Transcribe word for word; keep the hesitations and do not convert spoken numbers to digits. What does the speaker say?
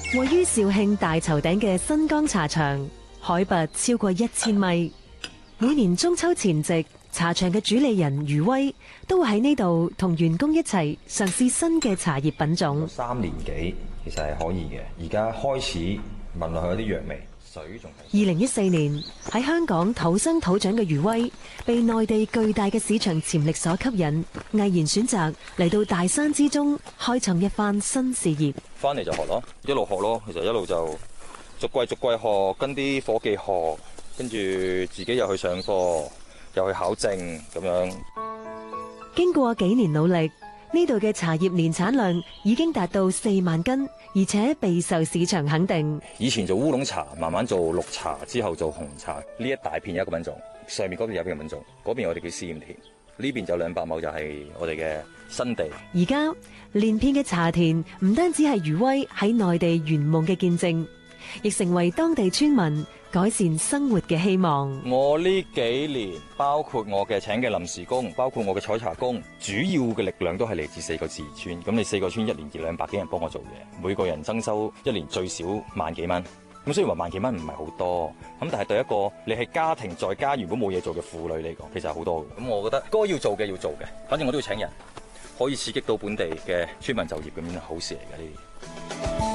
位於肇慶大頭頂嘅新江茶場，海拔超過一千米。每年中秋前夕，茶場嘅主理人余威都會喺呢度同員工一齊嘗試新嘅茶葉品種。 三年幾其實係可以嘅，而家開始聞落去有啲藥味。水仲係。 二零一四年喺香港土生土長嘅余威，被內地巨大嘅市場潛力所吸引，毅然選擇嚟到大山之中開創一番新事業。 翻嚟就學咯，一路學咯，其實一路就逐季逐季學，跟啲伙計學，跟住自己又去上課，又去考證咁樣。 經過幾年努力，呢度嘅茶葉年產量已經達到四萬斤，而且備受市場肯定。 以前做烏龍茶，慢慢做綠茶，之後做紅茶。呢一大片有一個品種，上面嗰邊有一個品種，嗰邊我哋叫試驗田，呢邊就兩百畝就係我哋嘅新地。 而家連片嘅茶田唔單止係余威喺內地圓夢嘅見證，亦成為當地村民改善生活嘅希望。 我呢幾年，包括我嘅請嘅臨時工，包括我嘅採茶工，主要嘅力量都係嚟自四個自然村。咁你四個村一年二兩百幾人幫我做嘢，每個人增收一年最少萬幾蚊。咁雖然話萬幾蚊唔係好多，咁但係對一個你係家庭在家如果冇嘢做嘅婦女嚟講，其實係好多嘅。咁我覺得該要做嘅要做嘅，反正我都要請人，可以刺激到本地嘅村民就業，咁樣好事嚟嘅呢啲。